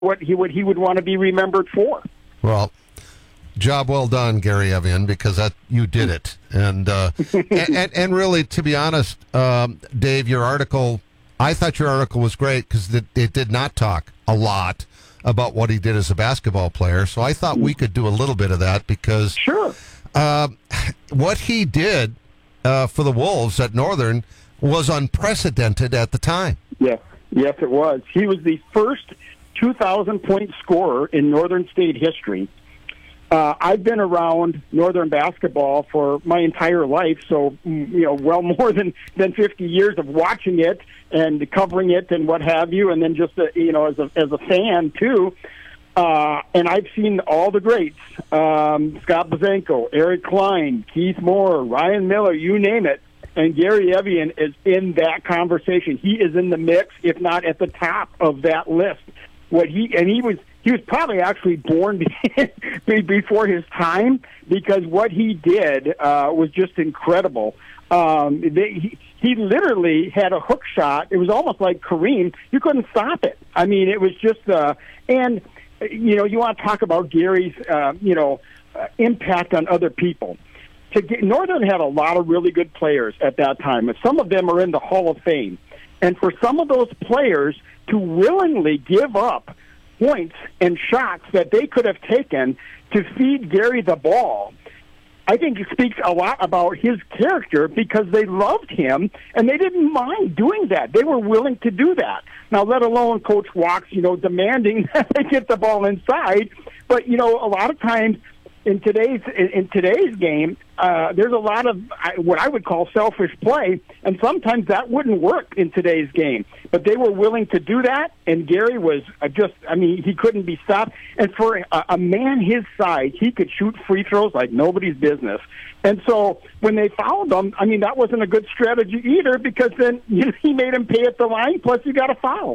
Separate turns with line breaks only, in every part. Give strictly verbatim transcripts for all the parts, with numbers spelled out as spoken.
what he would he would want to be remembered for.
Well, job well done, Gary Evian, because that you did it. And uh, and, and, and really, to be honest, um, Dave, your article, I thought your article was great because it, it did not talk a lot about what he did as a basketball player. So I thought we could do a little bit of that because
Sure.
uh, what he did uh, for the Wolves at Northern was unprecedented at the time.
Yes, yes, it was. He was the first two thousand point scorer in Northern State history. Uh, I've been around Northern basketball for my entire life, so you know, well more than, than fifty years of watching it and covering it and what have you, and then just uh, you know, as a as a fan too. Uh, and I've seen all the greats: um, Scott Bazenko, Eric Klein, Keith Moore, Ryan Miller, you name it. And Gary Evian is in that conversation. He is in the mix, if not at the top of that list. What he and he was he was probably actually born before his time, because what he did uh, was just incredible. Um, they, he, he literally had a hook shot. It was almost like Kareem. You couldn't stop it. I mean, it was just uh, and you know, you want to talk about Gary's uh, you know uh, impact on other people. To get, Northern had a lot of really good players at that time, and some of them are in the Hall of Fame. And for some of those players to willingly give up points and shots that they could have taken to feed Gary the ball, I think it speaks a lot about his character, because they loved him and they didn't mind doing that. They were willing to do that. Now, let alone Coach Walks, you know, demanding that they get the ball inside. But, you know, a lot of times in today's in, in today's game, uh, there's a lot of uh, what I would call selfish play, and sometimes that wouldn't work in today's game. But they were willing to do that, and Gary was uh, just, I mean, he couldn't be stopped. And for a, a man his size, he could shoot free throws like nobody's business. And so when they fouled him, I mean, that wasn't a good strategy either, because then you know, he made him pay at the line, plus you got a foul.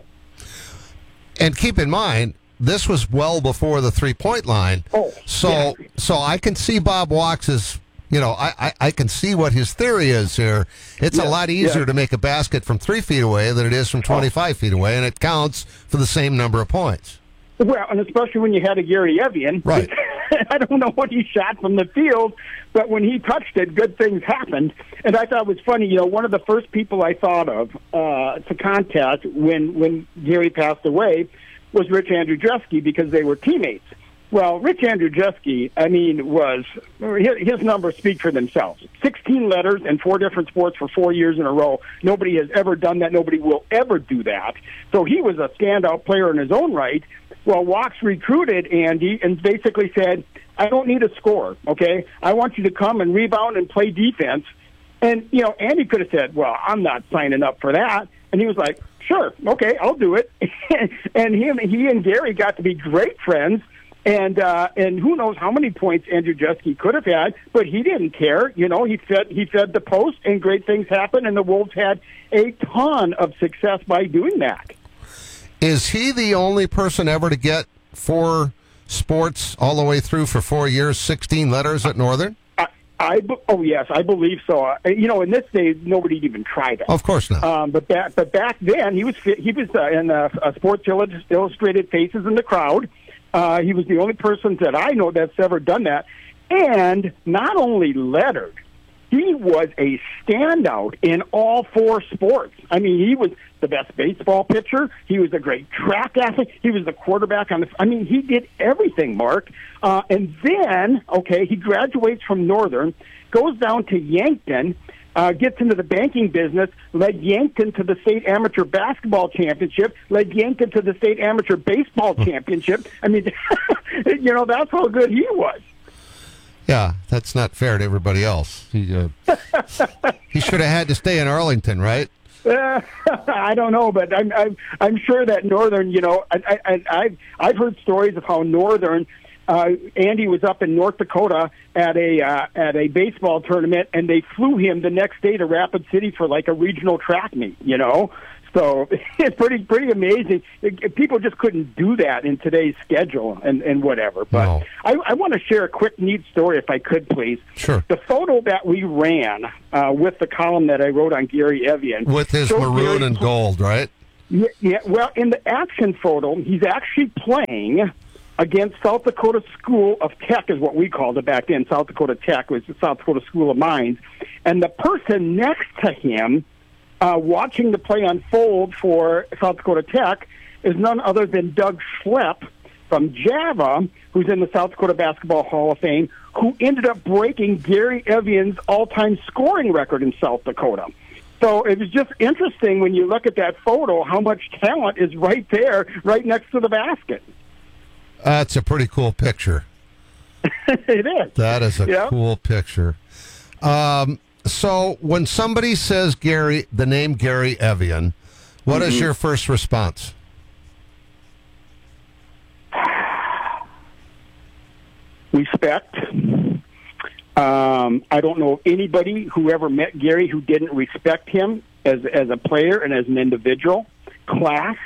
And keep in mind, this was well before the three-point line.
Oh,
so
yeah.
so I can see Bob Walks's, you know, I, I, I can see what his theory is here. It's
yeah,
a lot easier
yeah.
to make a basket from three feet away than it is from twenty-five oh. feet away, and it counts for the same number of points.
Well, and especially when you had a Gary Evian.
Right.
I don't know what he shot from the field, but when he touched it, good things happened. And I thought it was funny, you know, one of the first people I thought of uh, to contact when, when Gary passed away was Rich Andrzejewski, because they were teammates. Well, Rich Andrzejewski, I mean, was his, his numbers speak for themselves. sixteen letters in four different sports for four years in a row. Nobody has ever done that. Nobody will ever do that. So he was a standout player in his own right. Well, Walks recruited Andy and basically said, I don't need a score, okay? I want you to come and rebound and play defense. And, you know, Andy could have said, well, I'm not signing up for that. And he was like, sure, okay, I'll do it. And him, he and Gary got to be great friends. And uh, and who knows how many points Andrzejewski could have had, but he didn't care. You know, he fed he fed the post, and great things happened, and the Wolves had a ton of success by doing that.
Is he the only person ever to get four sports all the way through for four years, sixteen letters at Northern?
I, I oh yes, I believe so. Uh, you know, in this day, nobody'd even tried it.
Of course not.
Um, but back but back then, he was he was uh, in uh, uh, Sports Illustrated Faces in the crowd. Uh, he was the only person that I know that's ever done that. And not only lettered, he was a standout in all four sports. I mean, he was the best baseball pitcher. He was a great track athlete. He was the quarterback on the – I mean, he did everything, Mark. Uh, and then, okay, he graduates from Northern, goes down to Yankton, Uh, gets into the banking business, led Yankton to the state amateur basketball championship, led Yankton to the state amateur baseball championship. I mean, you know, that's how good he was.
Yeah, that's not fair to everybody else. He, uh, he should have had to stay in Arlington, right?
Uh, I don't know, but I'm, I'm I'm sure that Northern, you know, I, I, I've I've heard stories of how Northern. Uh, Andy was up in North Dakota at a uh, at a baseball tournament, and they flew him the next day to Rapid City for like a regional track meet. You know, so it's pretty pretty amazing. It, it, people just couldn't do that in today's schedule and, and whatever. But
no.
I, I want to share a quick neat story, if I could, please.
Sure.
The photo that we ran uh, with the column that I wrote on Gary Evian
with his maroon
Gary,
and gold, right?
Yeah, yeah. Well, in the action photo, he's actually playing against South Dakota School of Tech, is what we called it back then. South Dakota Tech was the South Dakota School of Mines. And the person next to him, uh, watching the play unfold for South Dakota Tech, is none other than Doug Schlepp from Java, who's in the South Dakota Basketball Hall of Fame, who ended up breaking Gary Evian's all-time scoring record in South Dakota. So it was just interesting when you look at that photo, how much talent is right there, right next to the basket.
That's a pretty cool picture.
It is.
That is a yeah. cool picture. Um, so when somebody says Gary, the name Gary Evian, what mm-hmm. is your first response?
Respect. Um, I don't know of anybody who ever met Gary who didn't respect him as as a player and as an individual. Class.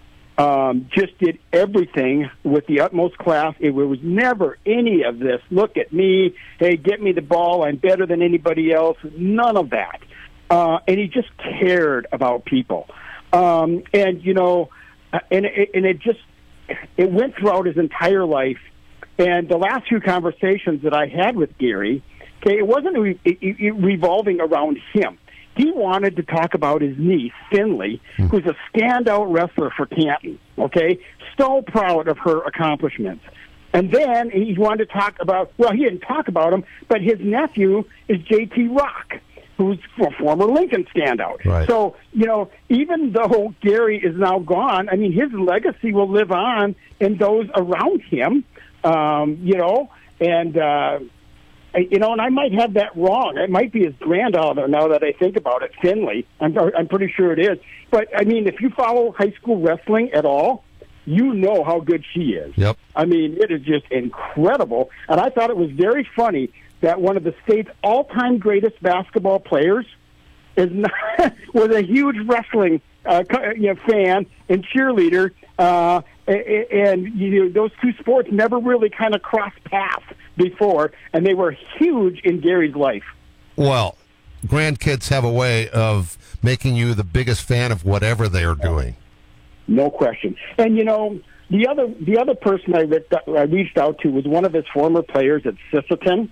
Um, just did everything with the utmost class. It was never any of this, look at me, hey, get me the ball, I'm better than anybody else. None of that. Uh, and he just cared about people. Um, and, you know, and it, and it just, it went throughout his entire life. And the last few conversations that I had with Gary, okay, it wasn't re- it, it revolving around him. He wanted to talk about his niece, Finley, who's a standout wrestler for Canton, okay? So proud of her accomplishments. And then he wanted to talk about, well, he didn't talk about him, but his nephew is J T Rock, who's a former Lincoln standout.
Right.
So, you know, even though Gary is now gone, I mean, his legacy will live on in those around him, um, you know, and... Uh, You know, and I might have that wrong. It might be his granddaughter, now that I think about it, Finley. I'm, I'm pretty sure it is. But, I mean, if you follow high school wrestling at all, you know how good she is.
Yep.
I mean, it is just incredible. And I thought it was very funny that one of the state's all-time greatest basketball players is not, was a huge wrestling uh, you know, fan and cheerleader, uh, and you know, those two sports never really kind of crossed paths before, and they were huge in Gary's life.
Well, grandkids have a way of making you the biggest fan of whatever they are doing.
No question. And, you know, the other the other person I, re- I reached out to was one of his former players at Sisseton,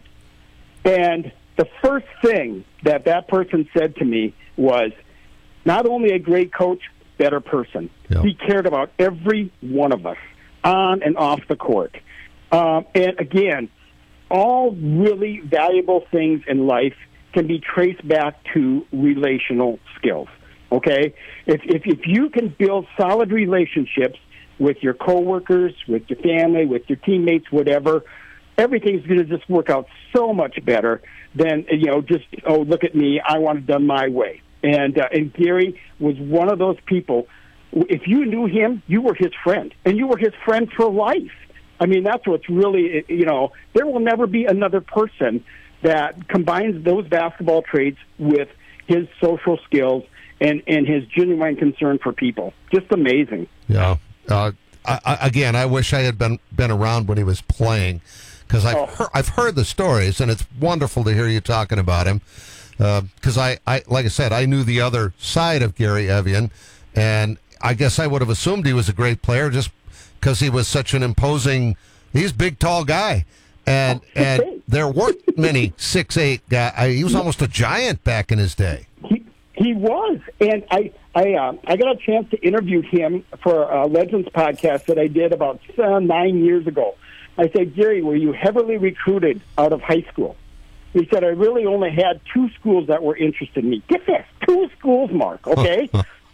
and the first thing that that person said to me was, not only a great coach, better person. Yep. He cared about every one of us, on and off the court. Um, and, again, all really valuable things in life can be traced back to relational skills, okay? If, if, if you can build solid relationships with your coworkers, with your family, with your teammates, whatever, everything's going to just work out so much better than, you know, just, oh, look at me, I want it done my way. And, uh, and Gary was one of those people. If you knew him, you were his friend, and you were his friend for life. I mean, that's what's really, you know, there will never be another person that combines those basketball traits with his social skills and, and his genuine concern for people. Just amazing.
Yeah. Uh, I, I, again, I wish I had been, been around when he was playing, because I've, oh. heard, I've heard the stories, and it's wonderful to hear you talking about him. Because uh, I, I, like I said, I knew the other side of Gary Evian, and I guess I would have assumed he was a great player just because he was such an imposing, he's a big, tall guy. And and there weren't many six eight guys. He was almost a giant back in his day.
He, he was. And I I, uh, I got a chance to interview him for a Legends podcast that I did about uh, nine years ago. I said, Gary, were you heavily recruited out of high school? He said, I really only had two schools that were interested in me. Get this, two schools, Mark, okay?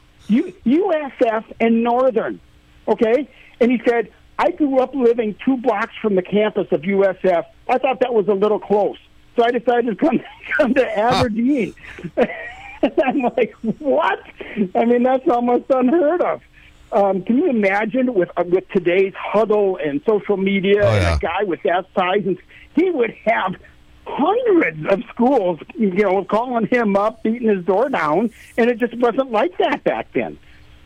U- U S F and Northern, okay? And he said, I grew up living two blocks from the campus of U S F. I thought that was a little close. So I decided to come, come to Aberdeen. And I'm like, what? I mean, that's almost unheard of. Um, can you imagine with uh, with today's huddle and social media, oh, yeah. and a guy with that size? And he would have hundreds of schools, you know, calling him up, beating his door down, and it just wasn't like that back then.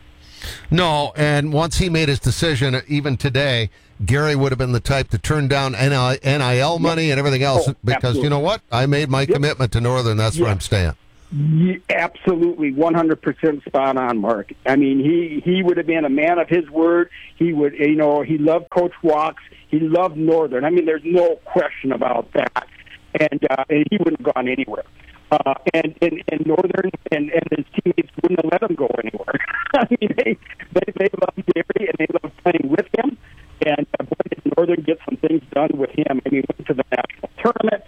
No, and once he made his decision, even today, Gary would have been the type to turn down N I L money yep. and everything else
oh,
because,
absolutely.
you know what? I made my yep. commitment to Northern. That's yep. where I'm staying.
You, absolutely, one hundred percent spot on, Mark. I mean, he, he would have been a man of his word. He would, you know, he loved Coach Walks. He loved Northern. I mean, there's no question about that. And, uh, and he wouldn't have gone anywhere. Uh, and, and, and Northern and, and his teammates wouldn't have let him go anywhere. I mean, they, they, they loved Gary, and they loved playing with him. And uh, boy, did Northern get some things done with him. I mean, went to the national tournament.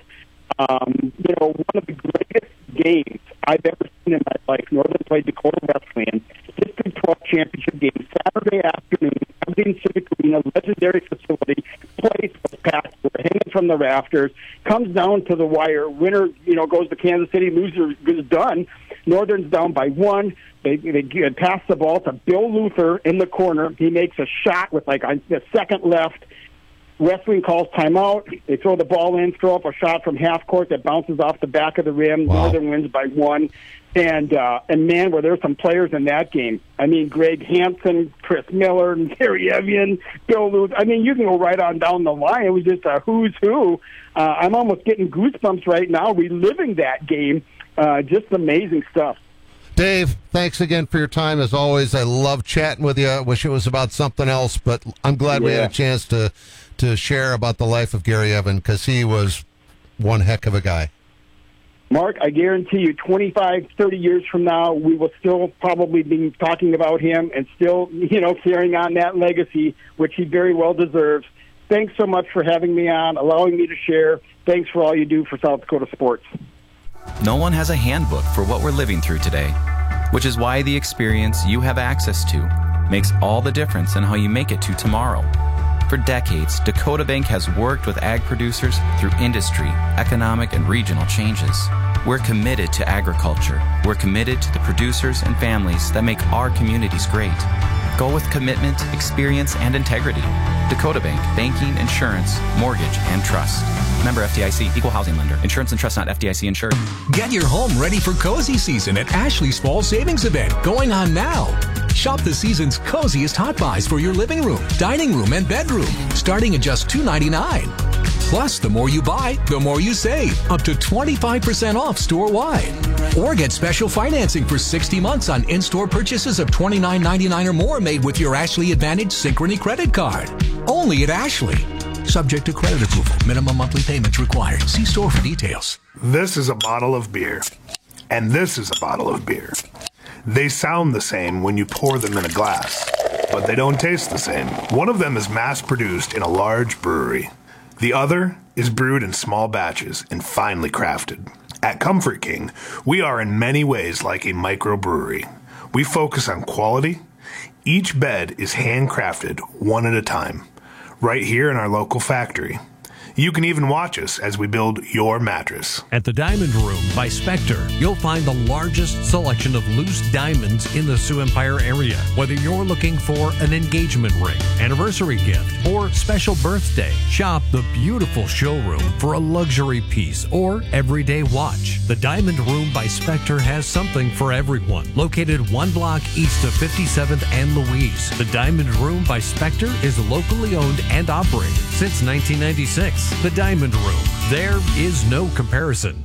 Um, you know, one of the greatest games I've ever seen in my life. Northern played Dakota Wesleyan, District twelve championship game, Saturday afternoon, Aberdeen Civic Arena, legendary facility. Place was packed. We're hanging from the rafters. Comes down to the wire. Winner, you know, goes to Kansas City. Loser is done. Northern's down by one. They, they pass the ball to Bill Luther in the corner. He makes a shot with like a second left. Wesleyan calls timeout. They throw the ball in, throw up a shot from half court that bounces off the back of the rim. Wow. Northern wins by one. And, uh, and man, were there some players in that game. I mean, Greg Hansen, Chris Miller, and Gary Evian, Bill Luther. I mean, you can go right on down the line. It was just a who's who. Uh, I'm almost getting goosebumps right now reliving that game. Uh, just amazing stuff.
Dave, thanks again for your time. As always, I love chatting with you. I wish it was about something else, but I'm glad yeah. we had a chance to to share about the life of Gary Evan, because he was one heck of a guy.
Mark, I guarantee you twenty-five, thirty years from now, we will still probably be talking about him and still, you know, carrying on that legacy, which he very well deserves. Thanks so much for having me on, allowing me to share. Thanks for all you do for South Dakota sports.
No one has a handbook for what we're living through today, which is why the experience you have access to makes all the difference in how you make it to tomorrow. For decades, Dakota Bank has worked with ag producers through industry, economic, and regional changes. We're committed to agriculture. We're committed to the producers and families that make our communities great. Go with commitment, experience, and integrity. Dakota Bank, banking, insurance, mortgage, and trust. Member F D I C, equal housing lender. Insurance and trust not F D I C insured.
Get your home ready for cozy season at Ashley's Fall Savings Event, going on now. Shop the season's coziest hot buys for your living room, dining room, and bedroom, starting at just two ninety-nine. Plus, the more you buy, the more you save, up to twenty-five percent off store-wide. Or get special financing for sixty months on in-store purchases of twenty-nine ninety-nine or more made with your Ashley Advantage Synchrony credit card. Only at Ashley. Subject to credit approval. Minimum monthly payments required. See store for details.
This is a bottle of beer. And this is a bottle of beer. They sound the same when you pour them in a glass, but they don't taste the same. One of them is mass-produced in a large brewery. The other is brewed in small batches and finely crafted. At Comfort King, we are in many ways like a microbrewery. We focus on quality. Each bed is handcrafted one at a time, right here in our local factory. You can even watch us as we build your mattress.
At the Diamond Room by Spectre, you'll find the largest selection of loose diamonds in the Sioux Empire area. Whether you're looking for an engagement ring, anniversary gift, or special birthday, shop the beautiful showroom for a luxury piece or everyday watch. The Diamond Room by Spectre has something for everyone. Located one block east of fifty-seventh and Louise, the Diamond Room by Spectre is locally owned and operated since nineteen ninety-six. The Diamond Room. There is no comparison.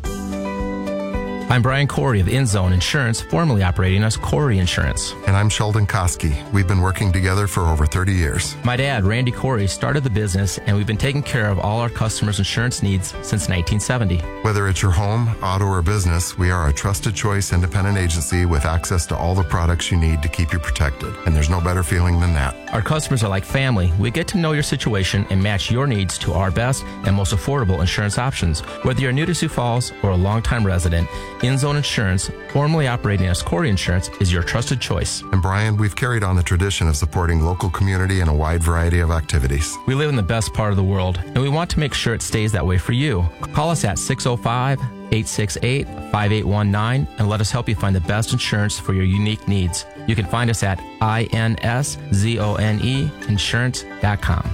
I'm Brian Corey of InZone Insurance, formerly operating as Corey Insurance.
And I'm Sheldon Koski. We've been working together for over thirty years.
My dad, Randy Corey, started the business, and we've been taking care of all our customers' insurance needs since nineteen seventy.
Whether it's your home, auto, or business, we are a trusted choice independent agency with access to all the products you need to keep you protected. And there's no better feeling than that.
Our customers are like family. We get to know your situation and match your needs to our best and most affordable insurance options. Whether you're new to Sioux Falls or a longtime resident, InZone Insurance, formerly operating as Corey Insurance, is your trusted choice.
And Brian, we've carried on the tradition of supporting local community in a wide variety of activities.
We live in the best part of the world, and we want to make sure it stays that way for you. Call us at six oh five, eight six eight, five eight one nine and let us help you find the best insurance for your unique needs. You can find us at I N S Z O N E insurance dot com.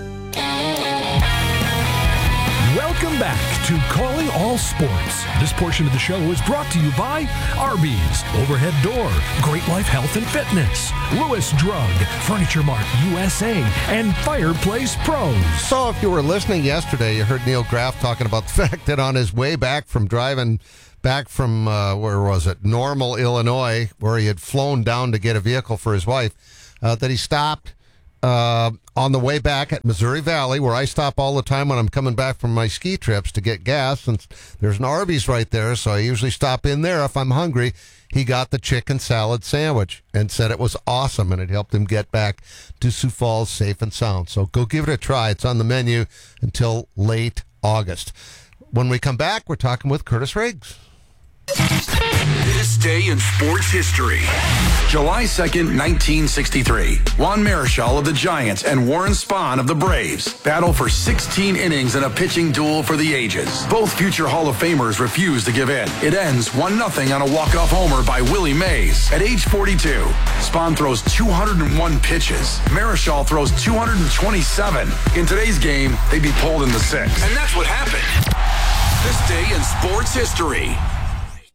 Welcome back to Calling All Sports. This portion of the show is brought to you by Arby's, Overhead Door, Great Life Health and Fitness, Lewis Drug, Furniture Mart U S A, and Fireplace Pros.
So if you were listening yesterday, you heard Neil Graff talking about the fact that on his way back from driving back from, uh, where was it, Normal, Illinois, where he had flown down to get a vehicle for his wife, uh, that he stopped uh, on the way back at Missouri Valley, where I stop all the time when I'm coming back from my ski trips to get gas. And there's an Arby's right there, so I usually stop in there if I'm hungry. He got the chicken salad sandwich and said it was awesome, and it helped him get back to Sioux Falls safe and sound. So go give it a try. It's on the menu until late August. When we come back, we're talking with Curtis Riggs.
This day in sports history. July second, nineteen sixty-three. Juan Marichal of the Giants and Warren Spahn of the Braves battle for sixteen innings in a pitching duel for the ages. Both future Hall of Famers refuse to give in. It ends one nothing on a walk-off homer by Willie Mays. At age forty-two, Spahn throws two hundred one pitches. Marichal throws two hundred twenty-seven. In today's game, they'd be pulled in the sixth. And that's what happened. This day in sports history.